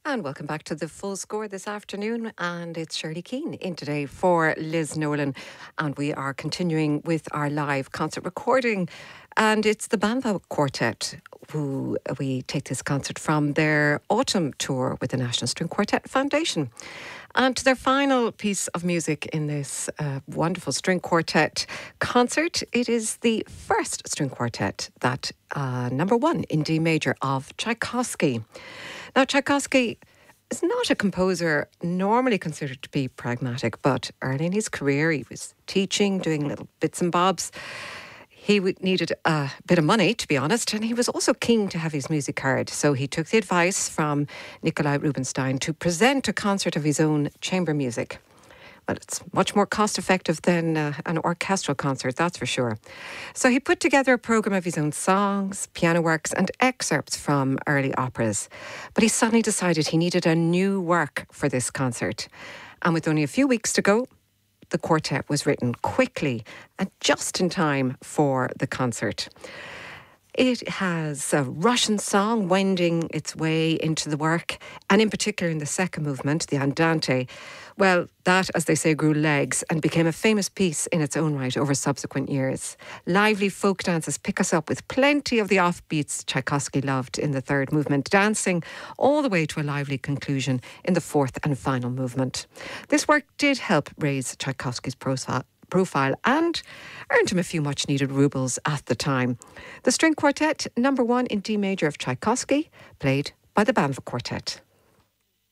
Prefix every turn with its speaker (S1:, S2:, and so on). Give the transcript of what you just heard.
S1: And welcome back to the Full Score this afternoon. And it's Shirley Keane in today for Liz Nolan. And we are continuing with our live concert recording. And it's the Banva Quartet who we take this concert from their autumn tour with the National String Quartet Foundation. And to their final piece of music in this wonderful string quartet concert, it is the first string quartet that number one in D major of Tchaikovsky. Now, Tchaikovsky is not a composer normally considered to be pragmatic, but early in his career, he was teaching, doing little bits and bobs. He needed a bit of money, to be honest, and he was also keen to have his music heard. So he took the advice from Nikolai Rubinstein to present a concert of his own chamber music. Well, it's much more cost-effective than an orchestral concert, that's for sure. So he put together a programme of his own songs, piano works and excerpts from early operas. But he suddenly decided he needed a new work for this concert. And with only a few weeks to go, the quartet was written quickly and just in time for the concert. It has a Russian song wending its way into the work, and in particular in the second movement, the Andante. Well, that, as they say, grew legs and became a famous piece in its own right over subsequent years. Lively folk dances pick us up with plenty of the offbeats Tchaikovsky loved in the third movement, dancing all the way to a lively conclusion in the fourth and final movement. This work did help raise Tchaikovsky's profile and earned him a few much-needed rubles at the time. The string quartet, number one in D major of Tchaikovsky, played by the Banva Quartet.